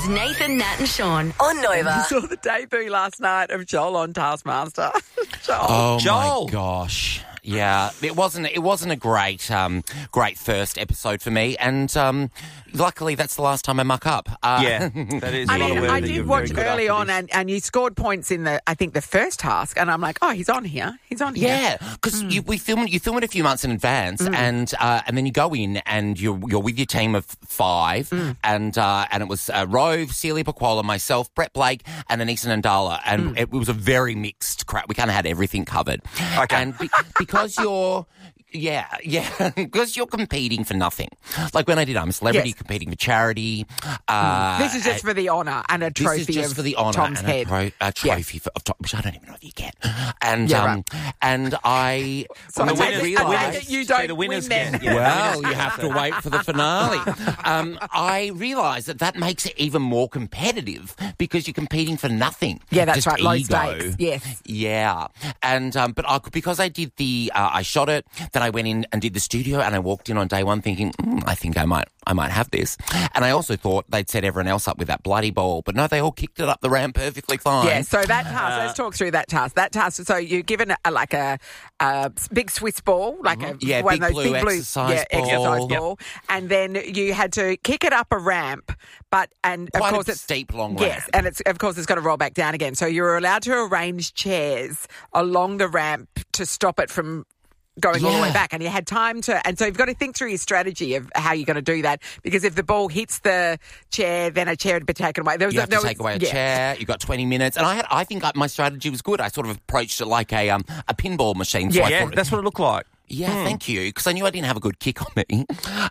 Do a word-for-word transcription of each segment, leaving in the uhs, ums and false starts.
is Nathan, Nat and Sean on Nova. You saw the debut last night of Joel on Taskmaster. Joel. Oh Joel. my gosh. Yeah, it wasn't it wasn't a great um, great first episode for me, and um, luckily that's the last time I muck up. Uh, Yeah, that is. I a lot mean, of work I that did you're watch very good early after on, this. and, and you scored points in the, I think, the first task, and I'm like, oh, he's on here. He's on here. Yeah, because Mm. we film you film it a few months in advance, and uh, and then you go in and you're you're with your team of five, Mm. and uh, and it was uh, Rove, Celia Paquola, myself, Brett Blake, and Anissa Nandala, and Mm. it was a very mixed crowd. We kind of had everything covered. Okay. And be- because you're. Yeah, yeah, because you're competing for nothing. Like when I did I'm a Celebrity, Yes. competing for charity. Uh, This is just for the honour and a this trophy is just of for the honour Tom's and head. a, tro- a trophy for, of Tom, which I don't even know if you get. And Yeah, um, and I, So when I I take it- I realised, take it you So don't the winners win then. get- yeah. well, you have to wait for the finale. Um, I realised that that makes it even more competitive because you're competing for nothing. Yeah, that's Just right. Low ego. stakes. Yes. Yeah, and um, but I, because I did the, uh, I shot it. Then I went in and did the studio, and I walked in on day one thinking, mm, I think I might, I might have this. And I also thought they'd set everyone else up with that bloody ball, but no, they all kicked it up the ramp perfectly fine. Yeah, so that task, let's talk through that task. That task, so you're given a, like a, a big Swiss ball, like a Yeah, one big of those blue big blue exercise yeah, ball. exercise Yep. ball, and then you had to kick it up a ramp, but and of Quite a course it's steep, long yes, ramp. and it's of course it's got to roll back down again. So you're allowed to arrange chairs along the ramp to stop it from going all the way Yeah. back, and you had time to, and so you've got to think through your strategy of how you're going to do that, because if the ball hits the chair, then a chair would be taken away. There was You have there to was- take away a yeah. chair. You got twenty minutes, and I had. I think I, my strategy was good. I sort of approached it like a um a pinball machine. So Yeah. I Yeah, thought, that's what it looked like. yeah, thank you, because I knew I didn't have a good kick on me.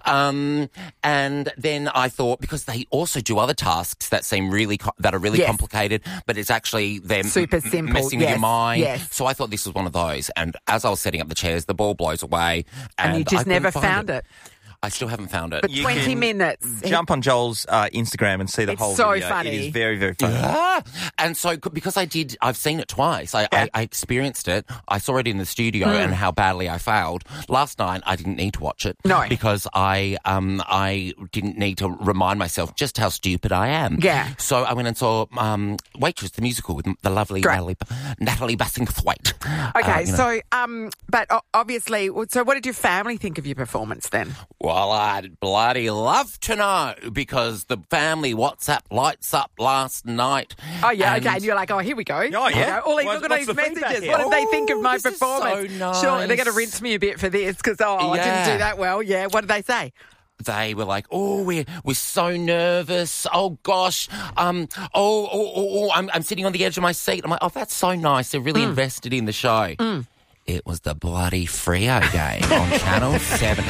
Um, and then I thought, because they also do other tasks that seem really co- that are really Yes. complicated, but it's actually them Super m- simple, messing with yes, your mind. yes. So I thought this was one of those. And as I was setting up the chairs, the ball blows away, And and, you just I couldn't never find found it. I still haven't found it. But You twenty can minutes. Jump on Joel's uh, Instagram and see the It's whole so video. funny. It is very, very funny. Ah! And so, c- because I did, I've seen it twice. I, I, I experienced it. I saw it in the studio and how badly I failed. Last night, I didn't need to watch it. No. Because I, um, I didn't need to remind myself just how stupid I am. Yeah. So I went and saw um, Waitress, the musical with the lovely Great. Natalie, Natalie Bassingthwaite. Okay, Uh, you know. so um, but o- obviously, so what did your family think of your performance then? Well, I'd bloody love to know, because the family WhatsApp lights up last night. Oh yeah, and okay, and you're like, oh, here we go. Oh, yeah. You know, all these, What- look at what's these the feedback messages. here? What did they think of Oh, my this is performance? so Sure, they're going to nice. rinse me a bit for this because oh, I didn't Yeah. do that well. Yeah, what did they say? They were like, "Oh, we're we're so nervous. Oh gosh, um, oh, oh, oh, oh I'm I'm sitting on the edge of my seat." I'm like, "Oh, that's so nice. They're really invested in the show." It was the bloody Freo game on Channel Seven.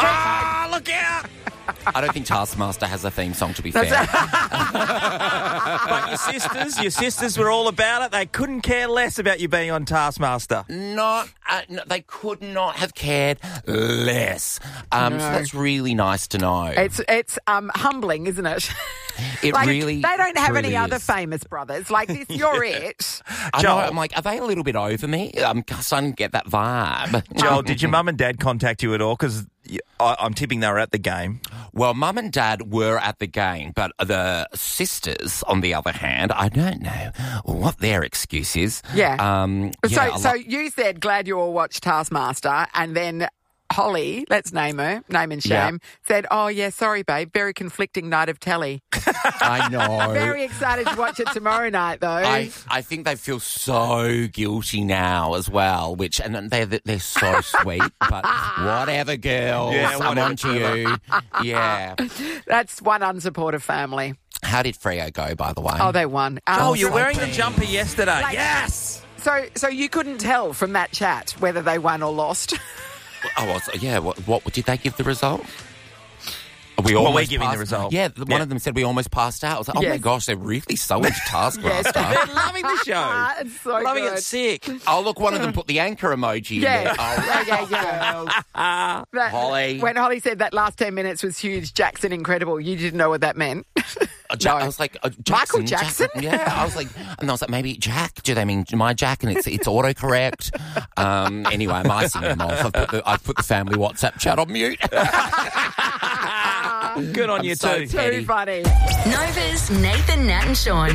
Ah, look out! I don't think Taskmaster has a theme song. To be fair, But your sisters, your sisters were all about it. They couldn't care less about you being on Taskmaster. not uh, no, they could not have cared less. Um, So No. that's really nice to know. It's it's um humbling, isn't it? It like, really, they don't have truly any other is. famous brothers like this. You're it. I know, Joel. I'm like, are they a little bit over me? I'm starting to get that vibe. Joel, did your mum and dad contact you at all? Because I'm tipping they were at the game. Well, Mum and Dad were at the game, but the sisters, on the other hand, I don't know what their excuse is. Yeah. Um, So yeah, a so lot- you said glad you all watched Taskmaster, and then Holly, let's name her, name and Yeah. shame, said, "Oh yeah, sorry, babe, very conflicting night of telly. I know. Very excited to watch it tomorrow night, though." I, I think they feel so guilty now as well, which, and they're, they're so sweet, but whatever, girls. Yeah, I'm whatever, on to you. Yeah. That's one unsupportive family. How did Freo go, by the way? Oh, they won. Oh, Um, you're so- wearing the jumper yesterday. Like- Yes! So, so you couldn't tell from that chat whether they won or lost. Oh, well, so- yeah. What, what did they give the result? We Well, we're almost giving the passed- result. Yeah, the- one Yeah. of them said we almost passed out. I was like, oh my Yes. gosh, they're really so into Taskmaster. They're loving the show. It's so loving good. it sick. Oh, look, one of them put the anchor emoji Yeah. in there. Oh, Yeah, yeah, yeah. That- Holly. When Holly said that last ten minutes was huge, Jackson incredible, you didn't know what that meant. Uh, Ja- No. I was like, uh, Michael Jackson, Jackson? Yeah, I was like, and I was like, maybe Jack. Do they mean my Jack? And it's it's autocorrect. Um, anyway, I'm icing them off. I've put the, I've put the family WhatsApp chat on mute. Good on I'm you so too. petty. Too funny. Nova's Nathan, Nat and Sean.